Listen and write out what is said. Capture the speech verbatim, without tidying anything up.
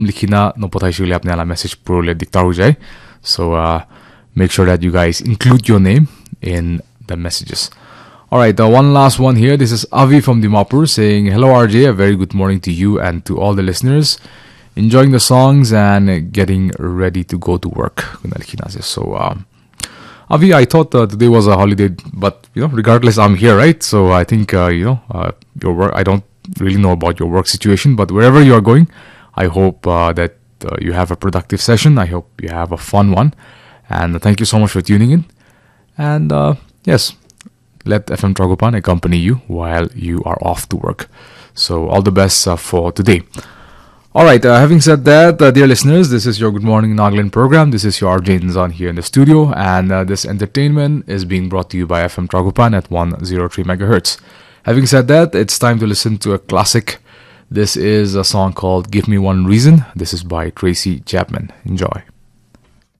likhina no pothai shule apne ala message purole dikta ho jai. So uh, make sure that you guys include your name in the messages. All right, uh, one last one here. This is Avi from Dimapur saying, hello R J, a very good morning to you and to all the listeners. Enjoying the songs and getting ready to go to work. So um, Avi, I thought uh, today was a holiday, but you know, regardless, I'm here, right? So I think uh, you know uh, your work. I don't really know about your work situation, but wherever you are going, I hope uh, that uh, you have a productive session. I hope you have a fun one, and thank you so much for tuning in. And uh, yes, let F M Tragopan accompany you while you are off to work. So all the best uh, for today. All right, uh, having said that, uh, dear listeners, this is your Good Morning Nagaland program. This is your R J Inzan here in the studio, and uh, this entertainment is being brought to you by F M Tragopan at one oh three megahertz. Having said that, it's time to listen to a classic. This is a song called Give Me One Reason. This is by Tracy Chapman. Enjoy.